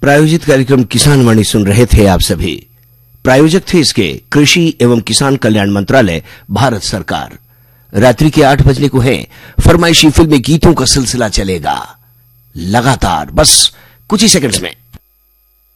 प्रायोजित कार्यक्रम किसान वाणी सुन रहे थे आप सभी। प्रायोजक थे इसके कृषि एवं किसान कल्याण मंत्रालय, भारत सरकार। रात्रि के 8 बजने को है फरमाइशी फिल्मी गीतों का सिलसिला चलेगा लगातार, बस कुछ ही सेकंड्स में।